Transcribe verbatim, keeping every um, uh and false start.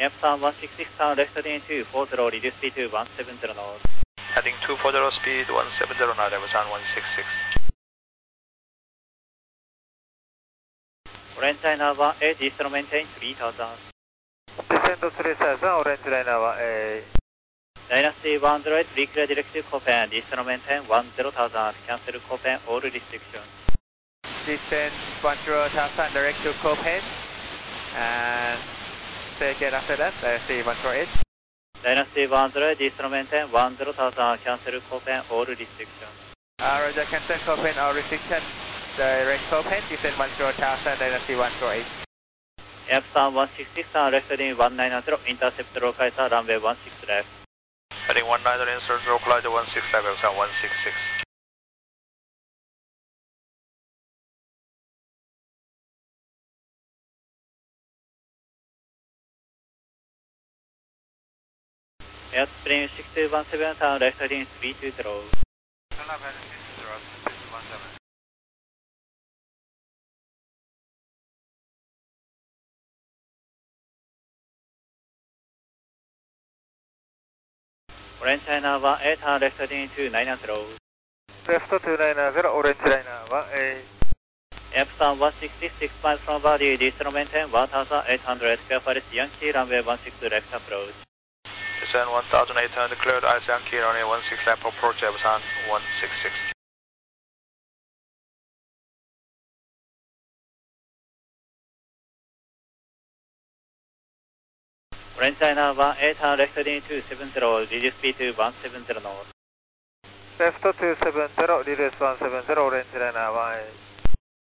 F sun one six six down left heading two four zero, reduce speed to one seven zero knots. Heading two four zero, speed one seven zero knot, F sun one six six. Orange Liner one A, distro maintain three thousand. Descend to three thousand, Orange Liner one A. Dynasty one zero eight, reclear direct to Copen, distro maintain one zero thousand, cancel Copen, all restrictions. Descend one zero thousand, direct to Copen, and stay again after that, Dynasty one zero eight. Dynasty one zero eight, distro maintain one zero thousand, cancel Copen, all restrictions. Uh, Roger, cancel Copen, all restrictions. Direct Copen, descend one zero thousand, Dynasty one zero eight. F sun one six six down left heading one nine zero, intercept localizer runway one six left. Heading one nine zero, insert localizer one six left, F sun one six six. Airspring six two one seven down left heading three two zero. Orange Liner one A, turn left heading two nine zero. Left two nine zero, Orange Liner one A. F sun one six six, six miles from body, distro maintain one thousand eight hundred, clear for Yankee, runway one six left approach. Descend one thousand eight hundred, cleared ice Yankee, runway one six left approach, F sun one six six. Orange Liner one A, turn left heading two seven zero, reduce speed to one seven zero knots. Left two seven zero, reduce one seven zero, Orange Liner one A.